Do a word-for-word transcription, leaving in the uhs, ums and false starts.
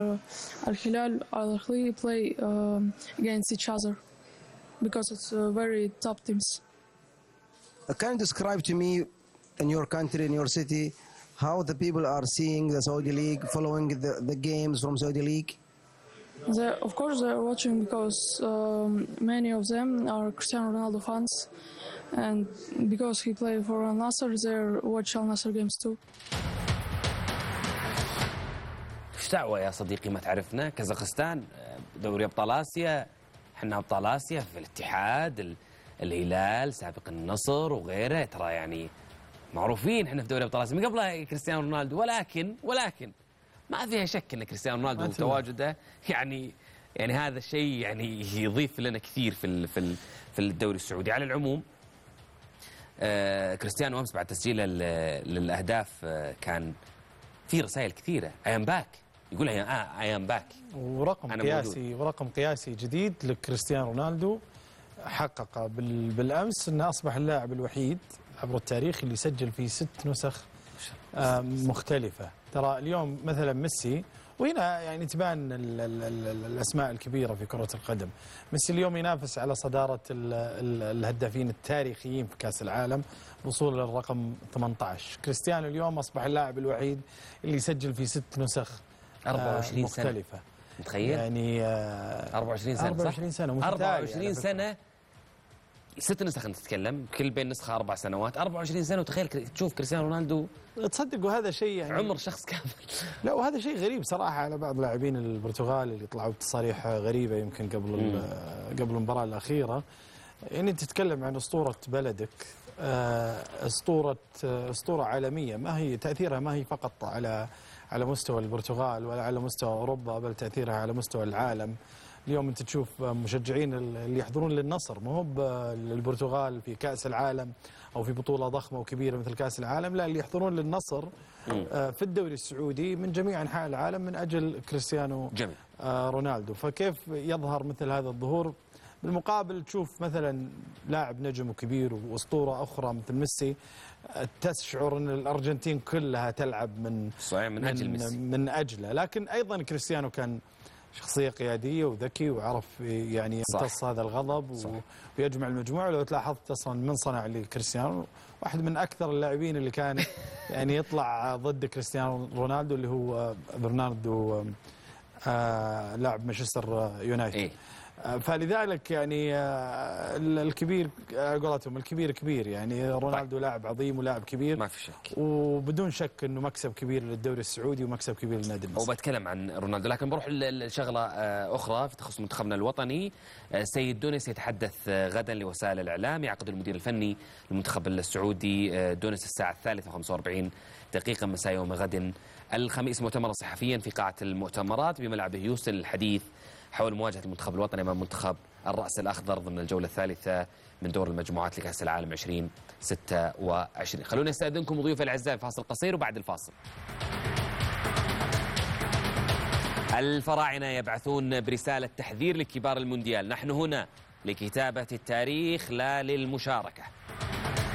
Al Hilal, Al Ahly play um, against each other because it's uh, very top teams. Can you describe to me in your country, in your city, how the people are seeing the Saudi League, following the, the games from Saudi League? They, of course, they're watching because um, many of them are Cristiano Ronaldo fans, and because he played for Al Nassr, they watch Al Nassr games too. ايش دعوة يا صديقي ما تعرفنا؟ كازاخستان دوري ابطال اسيا، احنا ابطال اسيا في الاتحاد، الهلال، سابق النصر وغيره، ترى يعني معروفين احنا في دوري ابطال اسيا من قبل كريستيانو رونالدو، ولكن ولكن ما فيها شك ان كريستيانو رونالدو تواجده يعني يعني هذا الشيء يعني يضيف لنا كثير في في في الدوري السعودي. على العموم آه كريستيانو امس بعد تسجيله للاهداف آه كان في رسائل كثيره، اي ام باك، يقول اي ام باك، ورقم قياسي ورقم قياسي جديد لكريستيانو رونالدو حقق بالامس انه اصبح اللاعب الوحيد عبر التاريخ اللي سجل في ست نسخ مختلفه. ترى اليوم مثلا ميسي، وهنا يعني تبان ال ال ال الاسماء الكبيره في كره القدم، ميسي اليوم ينافس على صداره ال ال الهدافين التاريخيين في كاس العالم بوصول للرقم ثمانية عشر. كريستيانو اليوم اصبح اللاعب الوحيد اللي يسجل في ست نسخ أربعة وعشرين مختلفه سنة. متخيل؟ يعني أربعة وعشرين سنة أربعة وعشرين سنة أربعة وعشرين سنة، ست نسخ نتكلم، كل بين نسخة أربع سنوات، أربعة وعشرين سنة، وتخيل تشوف كريستيانو رونالدو تصدق وهذا شيء يعني عمر شخص كامل. لا وهذا شيء غريب صراحة على بعض لاعبين البرتغال اللي طلعوا بتصاريح غريبة يمكن قبل قبل المباراة الأخيرة. يعني تتكلم عن أسطورة بلدك، أسطورة أسطورة عالمية، ما هي تأثيرها ما هي فقط على على مستوى البرتغال ولا على مستوى أوروبا، بل تأثيرها على مستوى العالم. اليوم انت تشوف مشجعين اللي يحضرون للنصر مو هو للبرتغال في كأس العالم او في بطولة ضخمة وكبيرة مثل كأس العالم، لا اللي يحضرون للنصر في الدوري السعودي من جميع انحاء العالم من اجل كريستيانو جميل. رونالدو. فكيف يظهر مثل هذا الظهور؟ بالمقابل تشوف مثلا لاعب نجم وكبير واسطورة اخرى مثل ميسي، تشعر ان الارجنتين كلها تلعب من صحيح من اجل ميسي، من اجله. لكن ايضا كريستيانو كان شخصية قيادية وذكي وعرف يعني يمتص هذا الغضب صح. ويجمع المجموعة. لو تلاحظت اصلا من صنع لكريستيانو واحد من اكثر اللاعبين اللي كان يعني يطلع ضد كريستيانو رونالدو اللي هو برناردو آه لاعب مانشستر يونايتد. إيه؟ فلذلك يعني الكبير قولتهم الكبير كبير، يعني رونالدو لاعب عظيم ولاعب كبير ما في شك، وبدون شك انه مكسب كبير للدوري السعودي ومكسب كبير للنادي المصري. وبتكلم عن رونالدو، لكن بروح لشغله اخرى في تخص منتخبنا الوطني. سيد دونس يتحدث غدا لوسائل الاعلام، يعقد المدير الفني للمنتخب السعودي دونس الساعه الثالثة وخمسة وأربعين دقيقه مساء يوم غد الخميس مؤتمرا صحفيا في قاعه المؤتمرات بملعب هيوستن للحديث حول مواجهة المنتخب الوطني أمام منتخب الرأس الأخضر ضمن الجولة الثالثة من دور المجموعات لكأس العالم ألفين وستة وعشرين. خلونا نستأذنكم وضيوف الأعزاء فاصل قصير، وبعد الفاصل الفراعنة يبعثون برسالة تحذير لكبار المونديال: نحن هنا لكتابة التاريخ لا للمشاركة.